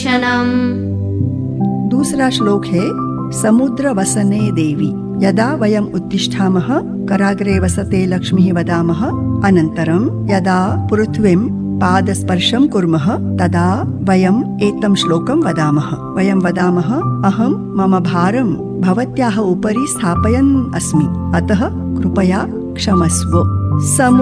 दूसरा श्लोक है समुद्र वसने देवी यदा वयम् उत्तिष्ठामः कराग्रे वसते लक्ष्मीः वदामः अनन्तरं यदा पृथ्वीं पादस्पर्शं कुर्मः तदा वयम् एतं श्लोकं वदामः अहं मम भारं भवत्याः उपरि स्थापयन् अस्मि अतः कृपया क्षमस्व।